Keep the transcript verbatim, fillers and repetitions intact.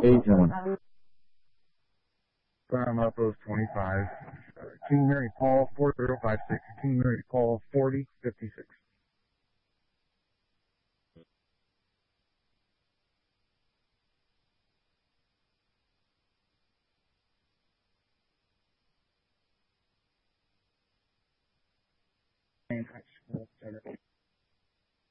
Eight one. Farm Outpost twenty-five. Uh, King Mary Paul four zero five six. King Mary Paul forty fifty-six. Thank you.